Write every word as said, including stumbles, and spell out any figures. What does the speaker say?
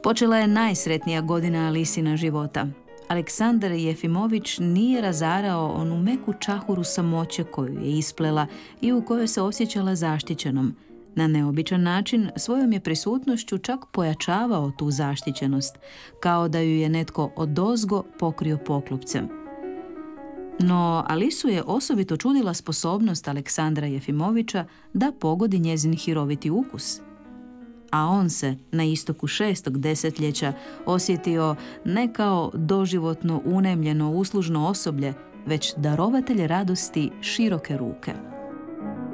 Počela je najsretnija godina Alisina života. Aleksandar Jefimović nije razarao onu meku čahuru samoće koju je isplela i u kojoj se osjećala zaštićenom. Na neobičan način svojom je prisutnošću čak pojačavao tu zaštićenost, kao da ju je netko odozgo pokrio poklopcem. No Alisu je osobito čudila sposobnost Aleksandra Jefimovića da pogodi njezin hiroviti ukus. A on se na istoku šestog desetljeća osjetio ne kao doživotno unemljeno uslužno osoblje, već darovatelj radosti široke ruke.